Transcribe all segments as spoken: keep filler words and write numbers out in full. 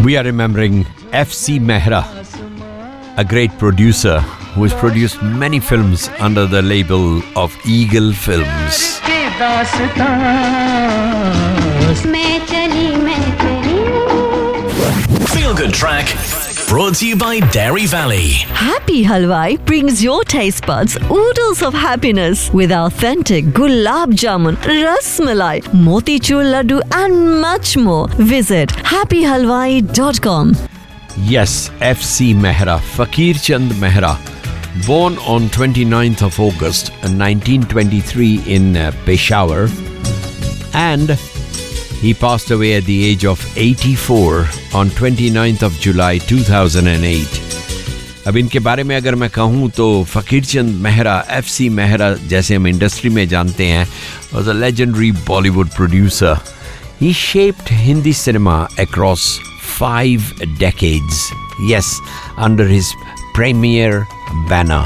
We are remembering F C Mehra, a great producer who has produced many films under the label of Eagle Films. Feel Good Track, brought to you by Dairy Valley. Happy Halwai brings your taste buds oodles of happiness with authentic gulab jamun, ras malai, motichur laddu and much more. Visit happy halwai dot com. Yes, F C Mehra, Fakir Chand Mehra, born on twenty-ninth of August nineteen twenty-three in uh, Peshawar, and he passed away at the age of eighty-four on twenty-ninth of July two thousand eight. अब इनके बारे में अगर मैं कहूँ तो फ़कीर चंद Mehra, F C Mehra जैसे हम इंडस्ट्री में जानते हैं, was a legendary Bollywood producer. He shaped Hindi cinema across five decades. Yes, under his premier banner.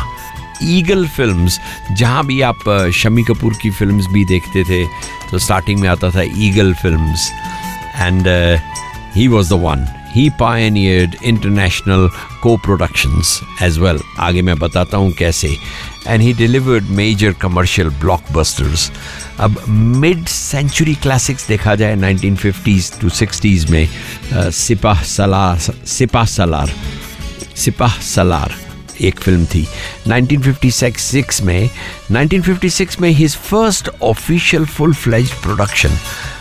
Eagle films, जहाँ भी आप शम्मी कपूर की फिल्म्स भी देखते थे तो स्टार्टिंग में आता था eagle films, and he was the one. He pioneered international को प्रोडक्शंस एज वेल. आगे मैं बताता हूँ कैसे. And he delivered major commercial blockbusters. अब मिड सेंचुरी क्लासिक्स देखा जाए नाइनटीन फिफ्टीज़ टू सिक्सटीज़ में, सिपाह सलार सिपाह सलार सिपाह सलार एक फिल्म थी. नाइनटीन फिफ्टी सिक्स में नाइनटीन फिफ्टी सिक्स में his first official full fledged production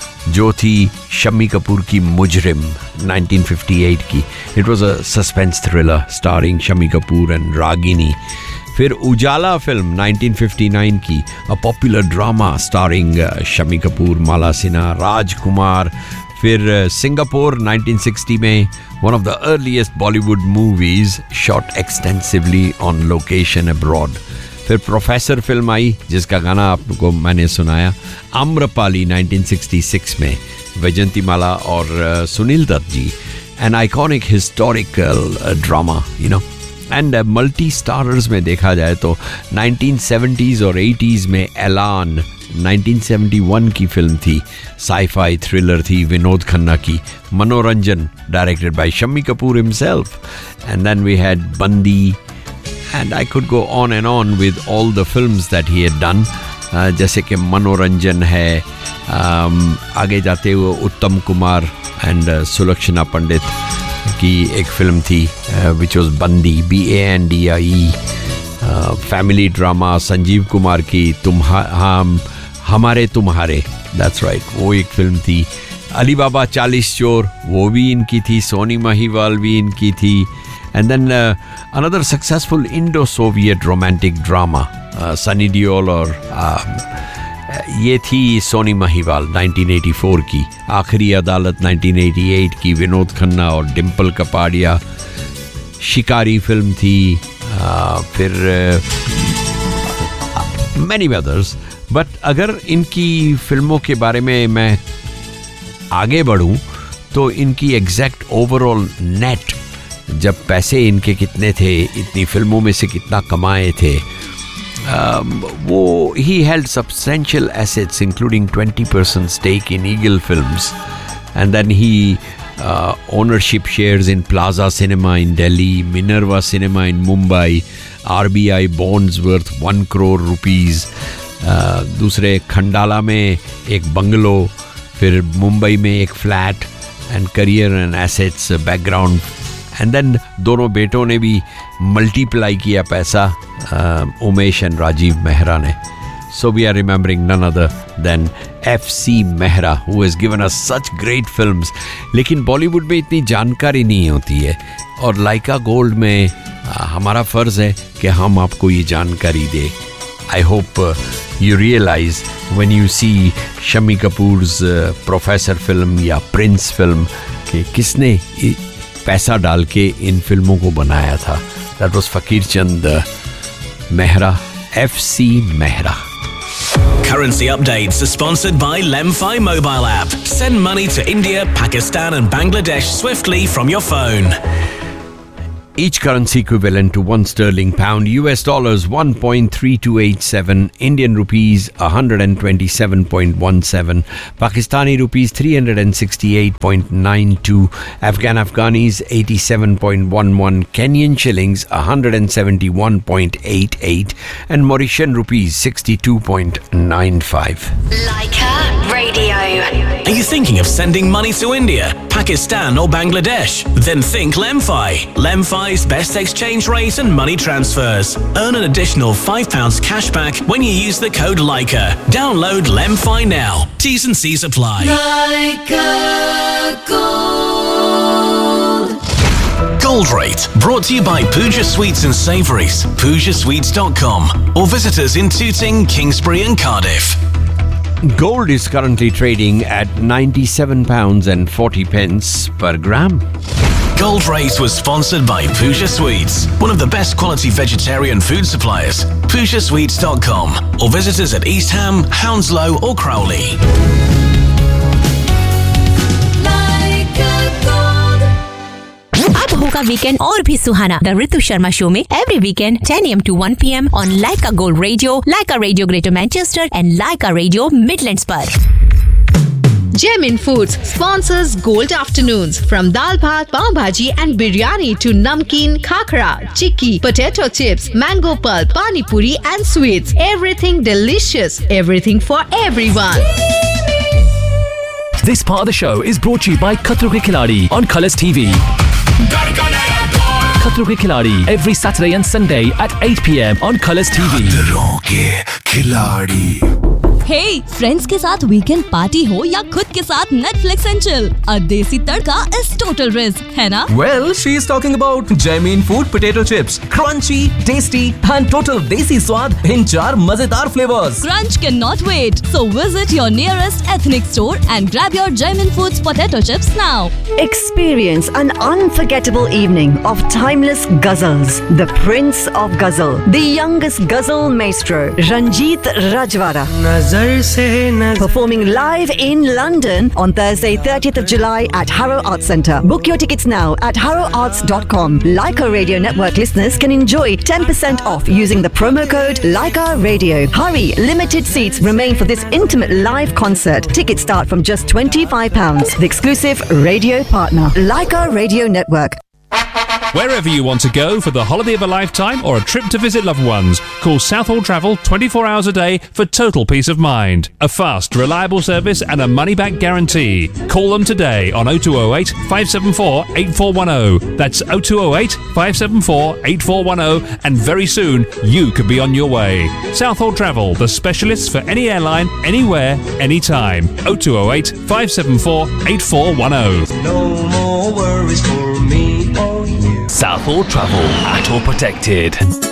जो थी शम्मी कपूर की मुजरिम नाइनटीन फिफ्टी एट की. It was a suspense thriller starring Shammi Kapoor and Ragini. फिर उजाला फिल्म नाइनटीन फिफ्टी नाइन की, a popular drama starring Shammi Kapoor, Mala Sinha, राजकुमार. फिर सिंगापुर नाइनटीन सिक्सटी में, one of the earliest Bollywood movies shot extensively on location abroad. फिर professor film आई जिसका गाना आपको मैंने सुनाया, आम्रपाली नाइनटीन सिक्सटी सिक्स में, वैजंतीमाला और सुनील दत्त जी. An iconic historical uh, drama, you know. And multi starrers में देखा जाए तो नाइनटीन सेवेंटीज़ और एटीज़ में एलान नाइनटीन सेवेंटी वन की फिल्म थी, साई-फाई थ्रिलर थी, विनोद खन्ना की. मनोरंजन directed by Shammi Kapoor himself. And then we had बंदी, and I could go on and on with all the films that he had done. जैसे कि मनोरंजन है, um, आगे जाते हुए उत्तम कुमार एंड सुलक्षणा पंडित की एक फिल्म थी विच वॉज बंदी, B A N D I E. Family drama Sanjeev Kumar की तुम हम हमारे तुम्हारे, दैट्स राइट, वो एक फिल्म थी. अली बाबा चालीस चोर, वो भी इनकी थी. सोनी महिवाल भी इनकी थी. And then another successful Indo Soviet romantic drama, Sunny Deol और uh, ये थी Soni Mahiwal nineteen eighty four की. आखिरी अदालत नाइनटीन एटी एट की, विनोद खन्ना और डिम्पल कपाड़िया. शिकारी फिल्म थी. आ, फिर मैनी अदर्स. बट अगर इनकी फिल्मों के बारे में मैं आगे बढ़ूं तो इनकी एग्जैक्ट ओवरऑल नेट, जब पैसे इनके कितने थे, इतनी फिल्मों में से कितना कमाए थे, Um, wo, he held substantial assets including twenty percent stake in Eagle Films, and then he uh, ownership shares in Plaza Cinema in Delhi, Minerva Cinema in Mumbai, R B I bonds worth one crore rupees. uh, दूसरे खंडाला में एक bungalow, फिर मुंबई में एक flat, and career and assets background. And then दोनों बेटों ने भी मल्टीप्लाई किया पैसा, उमेश एंड राजीव मेहरा ने. So we are remembering none other than F C Mehra, who has given us such great films. लेकिन बॉलीवुड में इतनी जानकारी नहीं होती है, और लाइका गोल्ड में uh, हमारा फ़र्ज़ है कि हम आपको ये जानकारी दें. I hope you realise when you see Shammi Kapoors professor film या प्रिंस फिल्म कि किसने पैसा डाल के इन फिल्मों को बनाया था. That was Fakir Chand Mehra, F C Mehra. Currency updates are sponsored by Lemfi mobile app. Send money to India, Pakistan and Bangladesh swiftly from your phone. each currency equivalent to one sterling pound, U S dollars one point three two eight seven, Indian rupees one hundred twenty-seven point one seven, Pakistani rupees three hundred sixty-eight point nine two, Afghan Afghanis eighty-seven point one one, Kenyan shillings one hundred seventy-one point eight eight, and Mauritian rupees sixty-two point nine five. Leica Radio. Are you thinking of sending money to India, Pakistan or Bangladesh? Then think Lemfi. Lemfi's best exchange rate and money transfers. Earn an additional five pounds cash back when you use the code Leica. Download Lemfi now. T's and C's apply. Leica Gold. Gold Rate, brought to you by Pooja Sweets and Savouries, pooja sweets dot com, or visit us in Tooting, Kingsbury and Cardiff. Gold is currently trading at ninety-seven pounds and forty pence per gram. Gold Rate was sponsored by Pooja Sweets, one of the best quality vegetarian food suppliers. pooja sweets dot com, or visit us at East Ham, Hounslow or Crowley. अब होगा weekend और भी सुहाना the Ritu Sharma show में every weekend ten a m to one p m on Lyca gold radio, Lyca radio greater Manchester and Lyca radio Midlands पर. Gemin Foods sponsors Gold Afternoons. From dal bhat, pav bhaji and biryani to namkeen, khakra, chikki, potato chips, mango pulp, pani puri and sweets. Everything delicious, everything for everyone. This part of the show is brought to you by Khatro Ke Khiladi on Colours T V. Khatro Ke Khiladi every Saturday and Sunday at eight p m on Colours T V. खतरों के खिलाड़ी. Hey, friends के साथ weekend party हो या खुद के साथ Netflix and chill, a देसी तड़का is total risk, है ना? Well, she is talking about Gemin Food potato chips, crunchy, tasty, and total desi स्वाद in चार मजेदार flavors. Crunch cannot wait, so visit your nearest ethnic store and grab your Gemin Foods potato chips now. Experience an unforgettable evening of timeless ghazals. The Prince of Ghazal, the youngest ghazal maestro, Ranjit Rajwara, performing live in London on Thursday, thirtieth of July at Harrow Arts Centre. Book your tickets now at harrow arts dot com. Leica Radio Network listeners can enjoy ten percent off using the promo code Leica Radio. Hurry, limited seats remain for this intimate live concert. Tickets start from just twenty-five pounds. The exclusive radio partner, Leica Radio Network. Wherever you want to go for the holiday of a lifetime or a trip to visit loved ones, call Southall Travel twenty-four hours a day for total peace of mind. A fast, reliable service and a money-back guarantee. Call them today on oh two oh eight, five seven four, eight four one oh. That's oh two oh eight, five seven four, eight four one oh, and very soon you could be on your way. Southall Travel, the specialists for any airline, anywhere, anytime. oh two oh eight, five seven four, eight four one oh. No more worries for me or you. Southall Travel, at all protected.